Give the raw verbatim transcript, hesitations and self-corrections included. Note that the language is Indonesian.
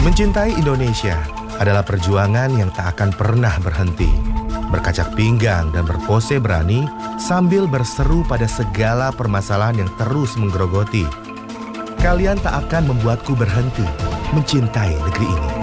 Mencintai Indonesia adalah perjuangan yang tak akan pernah berhenti. Berkacak pinggang dan berpose berani sambil berseru pada segala permasalahan yang terus menggerogoti. Kalian tak akan membuatku berhenti mencintai negeri ini.